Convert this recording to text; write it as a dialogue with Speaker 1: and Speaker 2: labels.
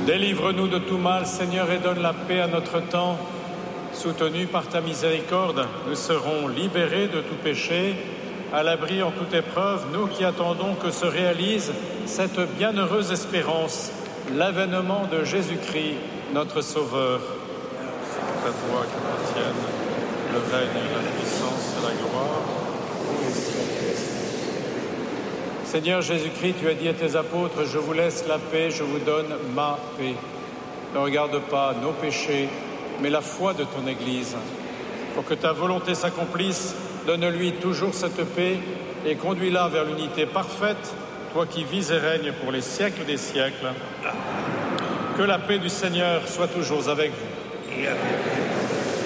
Speaker 1: Délivre-nous de tout mal, Seigneur, et donne la paix à notre temps. Soutenus par ta miséricorde, nous serons libérés de tout péché, à l'abri en toute épreuve, nous qui attendons que se réalise cette bienheureuse espérance, l'avènement de Jésus-Christ, notre Sauveur. C'est à toi qu'appartiennent le règne, la puissance et la gloire. Seigneur Jésus-Christ, tu as dit à tes apôtres, je vous laisse la paix, je vous donne ma paix. Ne regarde pas nos péchés, mais la foi de ton Église. Pour que ta volonté s'accomplisse, donne-lui toujours cette paix et conduis-la vers l'unité parfaite, toi qui vis et règnes pour les siècles des siècles. Que la paix du Seigneur soit toujours avec vous.
Speaker 2: Et avec vous.